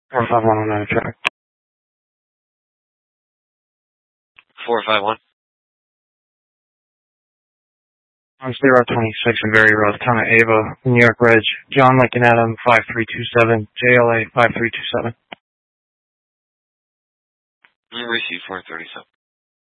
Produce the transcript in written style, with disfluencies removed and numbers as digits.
45109 traffic. 451. On 026 in Berry Road, town of Ava, New York Reg, John Lincoln Adam 5327, JLA 5327. Receive 437.